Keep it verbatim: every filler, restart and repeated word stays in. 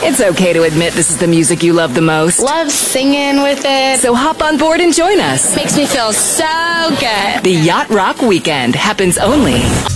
It's okay to admit this is the music you love the most. Love singing with it. So hop on board and join us. Makes me feel so good. The Yacht Rock Weekend happens only